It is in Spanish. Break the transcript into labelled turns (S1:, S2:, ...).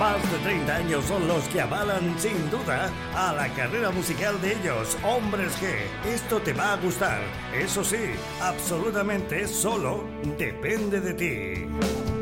S1: Más de 30 años son los que avalan sin duda a la carrera musical de ellos, Hombres G. Esto te va a gustar. Eso sí, absolutamente solo depende de ti.